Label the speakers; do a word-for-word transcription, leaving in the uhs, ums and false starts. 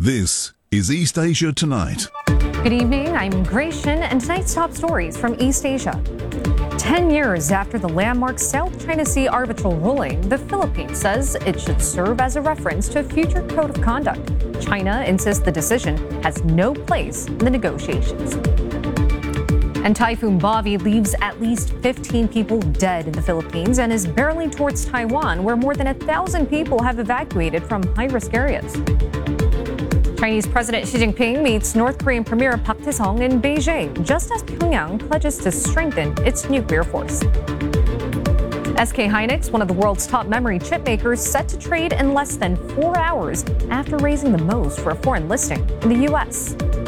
Speaker 1: This is East Asia Tonight.
Speaker 2: Good evening, I'm Grace Shin, and tonight's top stories from East Asia. Ten years after the landmark South China Sea arbitral ruling, the Philippines says it should serve as a reference to a future code of conduct. China insists the decision has no place in the negotiations. And Typhoon Bobby leaves at least fifteen people dead in the Philippines and is barreling towards Taiwan, where more than a thousand people have evacuated from high-risk areas. Chinese President Xi Jinping meets North Korean Premier Park Tae-sung in Beijing, just as Pyongyang pledges to strengthen its nuclear force. S K Hynix, one of the world's top memory chip makers, set to trade in less than four hours after raising the most for a foreign listing in the U S